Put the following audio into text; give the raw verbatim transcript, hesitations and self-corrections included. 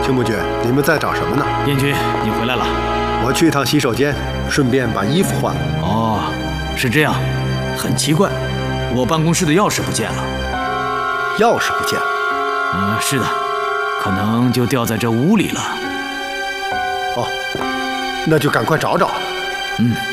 青木君，你们在找什么呢？ 燕君，你回来了。 我去一趟洗手间，顺便把衣服换了。 哦，是这样，很奇怪，我办公室的钥匙不见了。 钥匙不见了？ 嗯，是的，可能就掉在这屋里了。 哦，那就赶快找找。 嗯。